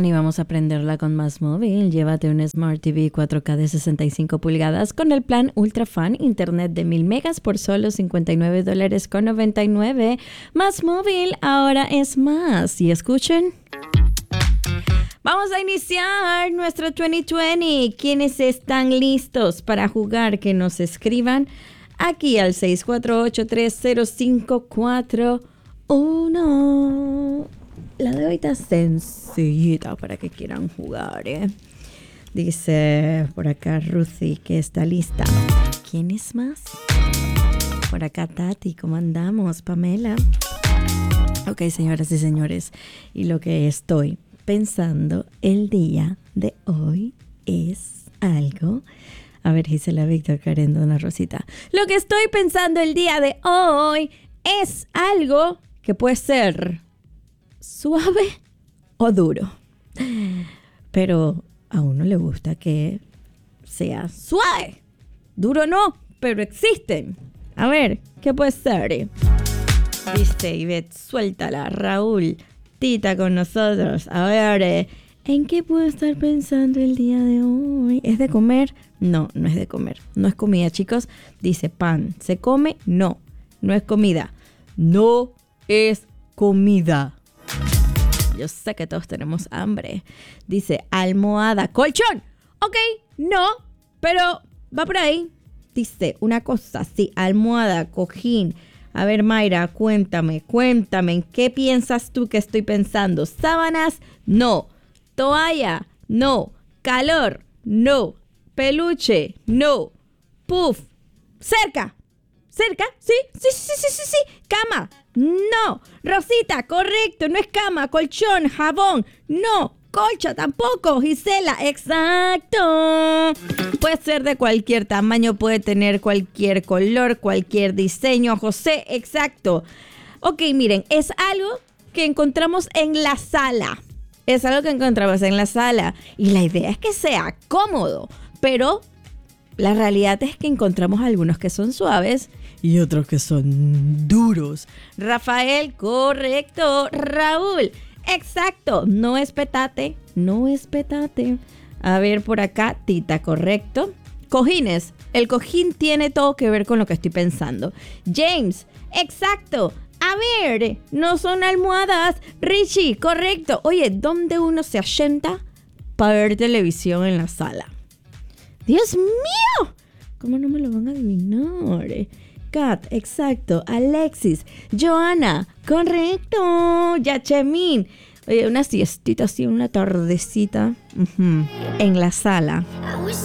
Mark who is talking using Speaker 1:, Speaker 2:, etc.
Speaker 1: plan y vamos a aprenderla con Más Móvil. Llévate un Smart TV 4K de 65 pulgadas con el plan Ultra Fan, internet de 1000 megas por solo $59.99. Más Móvil, ahora es más. Y escuchen. Vamos a iniciar nuestro 2020. ¿Quiénes están listos para jugar? Que nos escriban aquí al 648-305-41. La de hoy está sencillita para que quieran jugar, ¿eh? Dice por acá Ruthie que está lista. ¿Quién es más? Por acá Tati, ¿cómo andamos? Pamela. Ok, señoras y señores, y lo que estoy pensando el día de hoy es algo... A ver, Gisela, Víctor, Karen, Dona Rosita. Lo que estoy pensando el día de hoy es algo que puede ser suave o duro. Pero a uno le gusta que sea suave. Duro no, pero existen. A ver, ¿qué puede ser? Dice Ivette, suéltala. Raúl, Tita con nosotros. A ver, ¿en qué puedo estar pensando el día de hoy? ¿Es de comer? No, no es de comer. No es comida, chicos. Dice pan. ¿Se come? No, no es comida. No es comida. Yo sé que todos tenemos hambre. Dice almohada. ¡Colchón! Ok, no, pero va por ahí. Dice una cosa, sí, almohada, cojín. A ver, Mayra, cuéntame, ¿en qué piensas tú que estoy pensando? ¿Sábanas? No. ¿Toalla? No. ¿Calor? No. ¿Peluche? No. ¿Puff? ¿Cerca? ¿Cerca? ¿Sí? Sí. ¿Cama? No. Rosita, correcto, no es cama. Colchón, jabón, no. Colcha tampoco, Gisela, exacto. Puede ser de cualquier tamaño, puede tener cualquier color, cualquier diseño. José, exacto. Ok, miren, es algo que encontramos en la sala. Es algo que encontramos en la sala. Y la idea es que sea cómodo, pero la realidad es que encontramos algunos que son suaves y otros que son duros. Rafael, correcto. Raúl, exacto. No es petate. A ver, por acá, Tita, correcto. Cojines. El cojín tiene todo que ver con lo que estoy pensando. James, exacto. A ver, no son almohadas. Richie, correcto. Oye, ¿dónde uno se asienta para ver televisión en la sala? ¡Dios mío! ¿Cómo no me lo van a adivinar? Kat, exacto. Alexis, Joana, correcto. Yachemín. Oye, una siestita así, una tardecita en la sala.